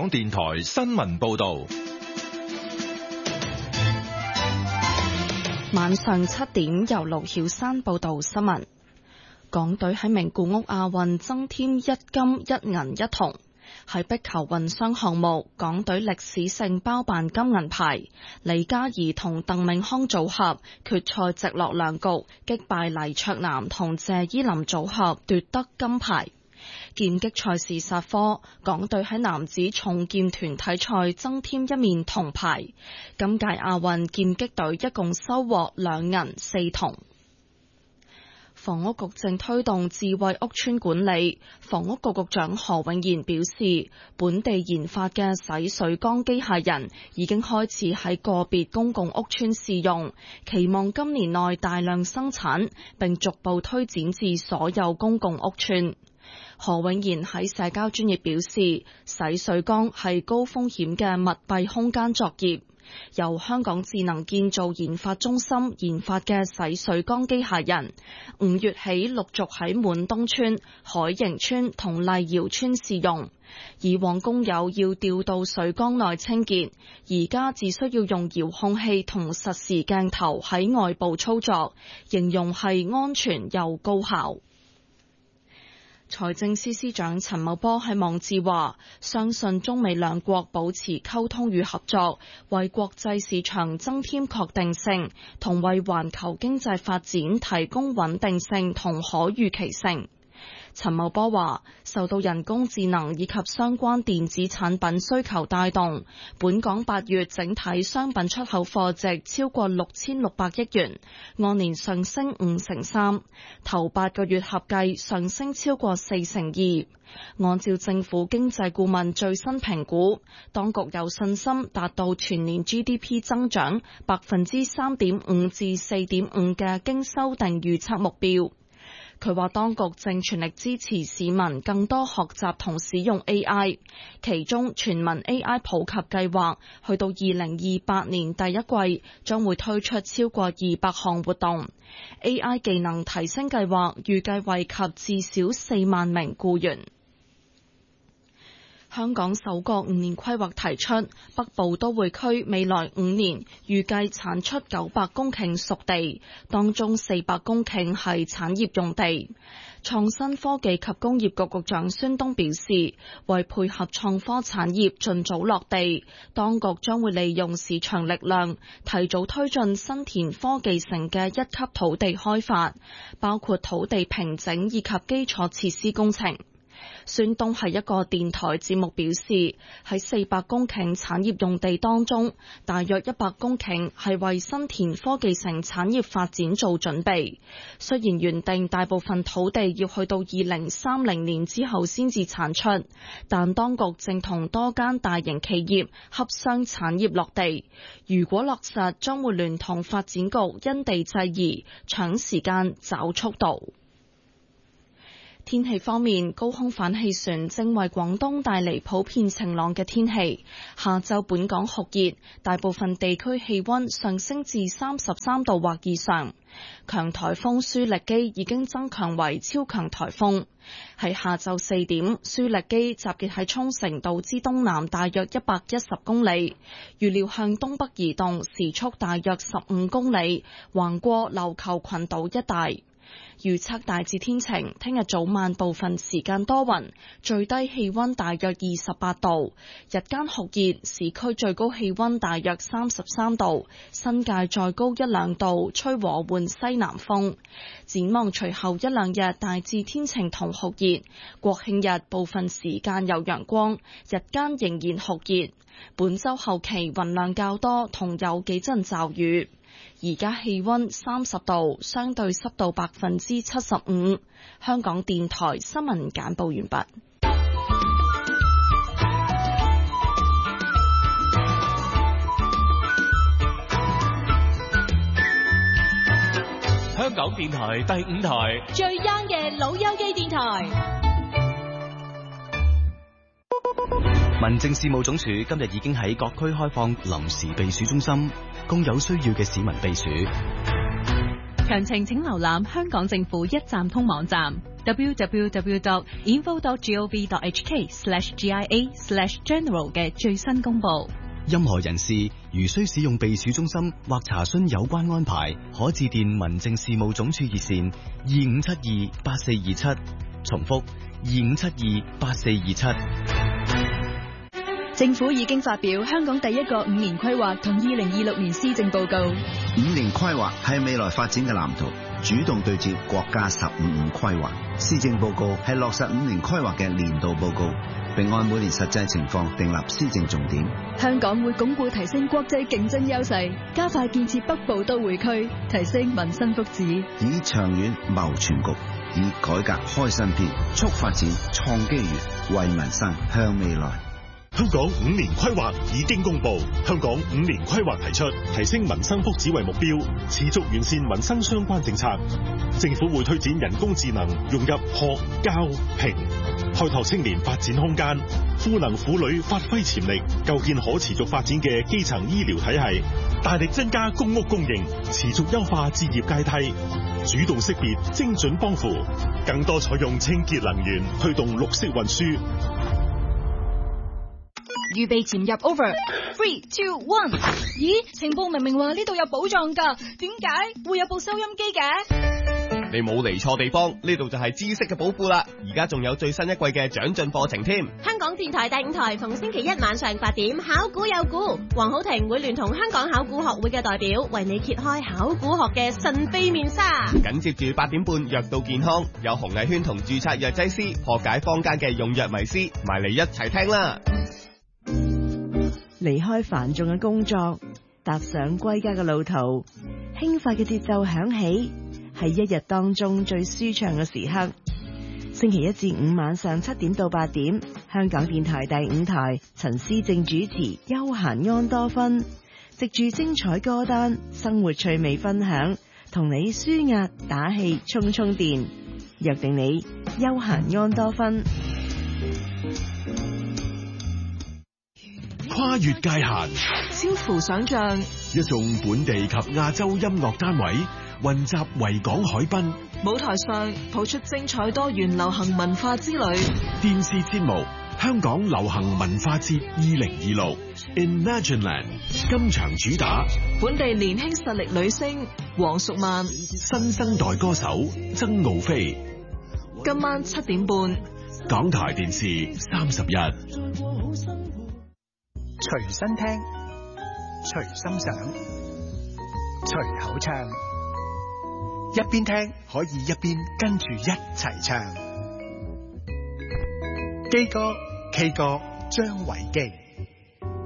港電台新聞報道。 晚上7點，由盧曉珊報道新聞。港隊喺名古屋亞運增添1金1銀1銅。喺壁球混雙項目，港隊歷史性包辦金銀牌，李嘉怡同鄧銘康組合決賽直落兩局擊敗黎卓南同謝依霖組合奪得金牌。劍擊賽事煞科，港隊喺男子重劍團體賽增添1面銅牌。今屆亞運劍擊隊一共收穫2銀4銅。房屋局正推動智慧屋邨管理，房屋局局長何永賢表示，本地研發嘅洗水缸機械人已經開始喺個別公共屋邨試用，期望今年內大量生產，並逐步推展至所有公共屋邨。何永賢喺社交專頁表示，洗水缸係高風險嘅密閉空間作業。由香港智能建造研發中心研發嘅洗水缸機械人，5月起陸續喺滿東邨、海盈邨同麗瑤邨試用。以往工友要調到水缸內清潔，而家只需要用遙控器同實時鏡頭喺外部操作，形容係安全又高效。財政司司長陳茂波喺網誌話，相信中美兩國保持溝通與合作，為國際市場增添確定性，同為環球經濟發展提供穩定性同可預期性。陳茂波話，受到人工智能以及相關電子產品需求帶動，本港8月整體商品出口貨值超過6600億元，按年上升53%，頭8個月合計上升超過42%。按照政府經濟顧問最新評估，當局有信心達到全年 GDP 增長3.5%至4.5%嘅經修訂預測目標。佢話當局正全力支持市民更多學習同使用 AI， 其中全民 AI 普及計劃去到2028年第一季將會推出超過200項活動。AI 技能提升計劃預計惠及至少4萬名僱員。香港首個5年規劃提出，北部都會區未來5年預計產出900公頃熟地，當中400公頃係產業用地。創新科技及工業局局長孫東表示，為配合創科產業盡早落地，當局將會利用市場力量，提早推進新田科技城嘅1級土地開發，包括土地平整以及基礎設施工程。孫東喺一個電台節目表示，喺400公頃產業用地當中，大約100公頃係為新田科技城產業發展做準備。雖然原定大部分土地要去到2030年之後先至產出，但當局正同多間大型企業洽商產業落地。如果落實，將會聯同發展局因地制宜，搶時間找速度。天氣方面，高空反氣旋正為廣東帶嚟普遍晴朗嘅天氣。下晝本港酷熱，大部分地區氣溫上升至33度或以上。強颱風舒力基已經增強為超強颱風。喺下晝4點，舒力基集結喺沖繩島之東南大約110公里，預料向東北移動，時速大約15公里，橫過琉球群島一帶。預測大致天晴，聽日早晚部分時間多雲，最低氣溫大約28度，日間酷熱，市區最高氣溫大約33度，新界再高1-2度，吹和緩西南風。展望隨後1-2日大致天晴同酷熱，國慶日部分時間有陽光，日間仍然酷熱。本週後期雲量較多，同有幾陣驟雨。而家氣溫30度，相對濕度75%。香港電台新聞簡報完畢。 香港電台第5台最 young 嘅老友記電台。 民政事務總署今日已經喺各區開放臨時避暑中心，供有需要嘅市民避暑。 詳情請瀏覽香港政府一站通網站 www.info.gov.hk/GIA/general 嘅最新公佈。 任何人士如需使用避暑中心或查詢有關安排，可致電民政事務總署熱線25728427，重複25728427。 政府已經發表香港第一個5年規劃同2026年施政報告。 5年規劃係未來發展嘅藍圖，主動對接國家15五規劃。施政報告係落實5年規劃嘅年度報告，並按每年實際情況訂立施政重點。 香港會鞏固提升國際競爭優勢，加快建設北部都會區，提升民生福祉， 以長遠謀全局，以改革開新篇，促發展創機遇，為民生向未來。 香港5年規劃已經公布，香港5年規劃提出提升民生福祉為目標，持續完善民生相關政策。政府會推展人工智能融入學、教、評，開拓青年發展空間，賦能婦女發揮潛力，構建可持續發展嘅基層醫療體系，大力增加公屋供應，持續優化置業階梯，主動識別精準幫扶，更多採用清潔能源，推動綠色運輸。 預備潛入 over 3, 2, 1。咦，情報明明話呢度有寶藏㗎，點解會有部收音機嘅？ 你冇嚟錯地方，呢度就係知識嘅寶庫啦！而家仲有最新一季嘅長進課程添。 香港電台第5台逢星期一晚上8點，考古有估，黃浩庭會聯同香港考古學會嘅代表，為你揭開考古學嘅神秘面紗。 緊接住8點半，藥到健康，有洪麗軒同註冊藥劑師破解坊間嘅用藥迷思，埋嚟一齊聽啦！ 離開繁重嘅工作，踏上歸家嘅路途，輕快嘅節奏響起，係一日當中最舒暢嘅時刻。星期1至5晚上7點到8點，香港電台第5台，陳思正主持休閒安多芬，藉住精彩歌單、生活趣味分享，同你舒壓打氣充充電，約定你休閒安多芬。 跨越界限， 超乎想象， 一眾本地及亞洲音樂單位雲集維港海濱， 舞台上譜出精彩多元流行文化之旅。 電視節目《香港流行文化節2026 Imagineland》今場主打本地年輕實力女星黃淑曼， 新生代歌手曾傲飛。 今晚7點半， 港台電視31。 隨身聽，隨心想，隨口唱，一邊聽可以一邊跟住一齊唱。基哥 K 歌張維基。